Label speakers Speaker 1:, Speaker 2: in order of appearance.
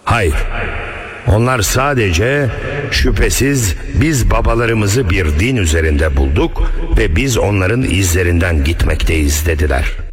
Speaker 1: Hayır. Onlar sadece şüphesiz biz babalarımızı bir din üzerinde bulduk ve biz onların izlerinden gitmekteyiz dediler.